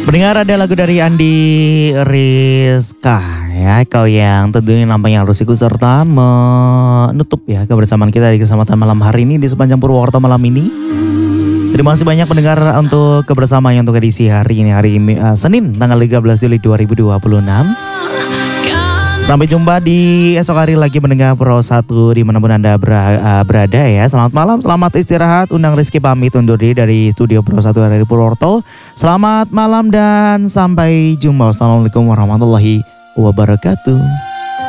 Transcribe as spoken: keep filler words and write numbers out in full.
Mendengar ada lagu dari Andi Rizka ya, kau yang tentunya nampaknya harus ikut serta menutup ya kebersamaan kita di kesempatan malam hari ini di sepanjang Purwokerto malam ini. Terima kasih banyak pendengar untuk kebersamaan untuk edisi hari ini, hari uh, Senin tanggal tiga belas Juli dua ribu dua puluh enam. Sampai jumpa di esok hari lagi mendengar Pro satu dimanapun Anda ber, uh, berada ya. Selamat malam, selamat istirahat. Undang Rizky pamit undur diri dari studio Pro satu dari Purwokerto. Selamat malam dan sampai jumpa. Assalamualaikum warahmatullahi wabarakatuh.